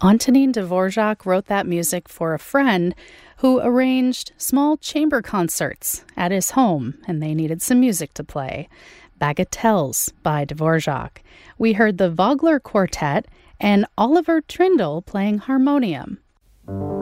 Antonin Dvorak wrote that music for a friend who arranged small chamber concerts at his home, and they needed some music to play. Bagatelles by Dvorak. We heard the Vogler Quartet and Oliver Trindle playing harmonium.